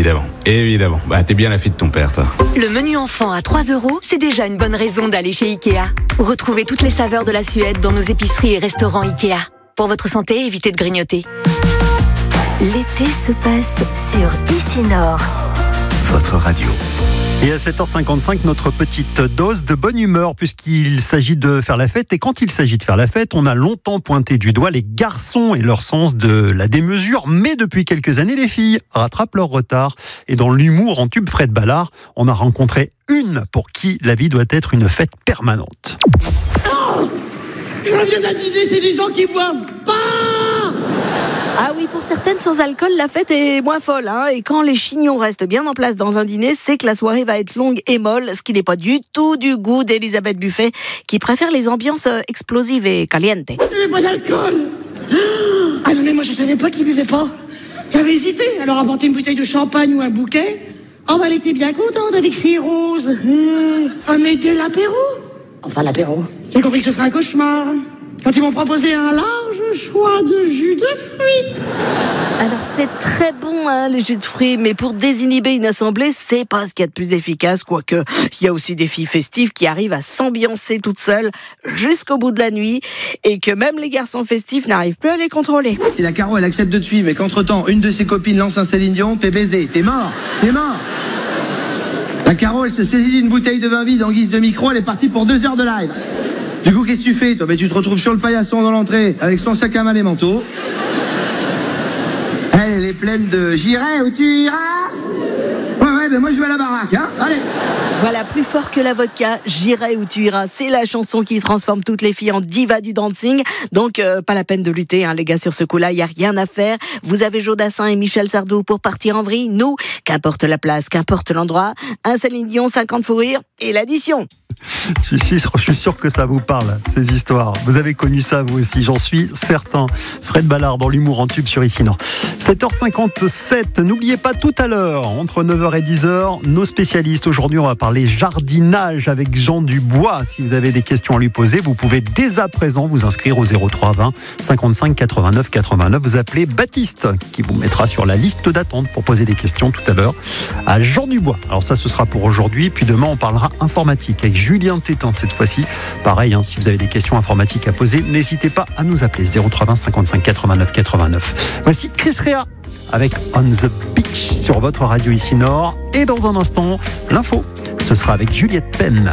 Évidemment. Bah, t'es bien la fille de ton père, toi. Le menu enfant à 3 €, c'est déjà une bonne raison d'aller chez Ikea. Retrouvez toutes les saveurs de la Suède dans nos épiceries et restaurants Ikea. Pour votre santé, évitez de grignoter. L'été se passe sur Ici Nord. Votre radio. Et à 7h55, notre petite dose de bonne humeur puisqu'il s'agit de faire la fête. Et quand il s'agit de faire la fête, on a longtemps pointé du doigt les garçons et leur sens de la démesure. Mais depuis quelques années, les filles rattrapent leur retard. Et dans l'humour en tube Fred Ballard, on a rencontré une pour qui la vie doit être une fête permanente. Oh, je reviens d'un dîner, c'est des gens qui boivent pas. Ah oui, pour certaines, sans alcool, la fête est moins folle. Et quand les chignons restent bien en place dans un dîner, c'est que la soirée va être longue et molle, ce qui n'est pas du tout du goût d'Elisabeth Buffet, qui préfère les ambiances explosives et calientes. Il n'y avait pas d'alcool. Ah non, mais moi je savais pas qu'ils buvaient pas. J'avais hésité, alors apporter une bouteille de champagne ou un bouquet. Oh bah elle était bien contente avec ses roses. Ah mais dès l'apéro. Enfin l'apéro. J'ai compris que ce serait un cauchemar. Quand ils m'ont proposé un large choix de jus de fruits. Alors c'est très bon les jus de fruits, mais pour désinhiber une assemblée, c'est pas ce qu'il y a de plus efficace, quoique il y a aussi des filles festives qui arrivent à s'ambiancer toutes seules jusqu'au bout de la nuit, et que même les garçons festifs n'arrivent plus à les contrôler. Si la Caro elle accepte de te suivre et qu'entre-temps une de ses copines lance un Céline Dion, t'es baisé, t'es mort. La Caro elle se saisit d'une bouteille de vin vide en guise de micro, elle est partie pour 2 heures de live. Du coup, qu'est-ce que tu fais, toi ? Tu te retrouves sur le paillasson dans l'entrée, avec son sac à main, les manteaux. Elle est pleine de « J'irai où tu iras ?» Ouais, ben moi je vais à la baraque, allez. Voilà, plus fort que la vodka, J'irai où tu iras. C'est la chanson qui transforme toutes les filles en divas du dancing. Donc, pas la peine de lutter, les gars, sur ce coup-là. Il n'y a rien à faire. Vous avez Jodassin et Michel Sardou pour partir en vrille. Nous, qu'importe la place, qu'importe l'endroit, un Céline Dion, 50 fous rires et l'addition. Je suis sûr que ça vous parle, ces histoires. Vous avez connu ça, vous aussi, j'en suis certain. Fred Ballard dans l'humour en tube sur Ici Nord. 7h57, n'oubliez pas tout à l'heure, entre 9h et 10h, nos spécialistes. Aujourd'hui, on va parler jardinage avec Jean Dubois. Si vous avez des questions à lui poser, vous pouvez dès à présent vous inscrire au 03 20 55 89 89. Vous appelez Baptiste, qui vous mettra sur la liste d'attente pour poser des questions tout à l'heure à Jean Dubois. Alors ça, ce sera pour aujourd'hui. Puis demain, on parlera informatique avec Julien Tétin cette fois-ci. Pareil, si vous avez des questions informatiques à poser, n'hésitez pas à nous appeler 03 20 55 89 89. Voici Chris Rea avec On the Beach sur votre radio Ici Nord. Et dans un instant, l'info, ce sera avec Juliette Penn.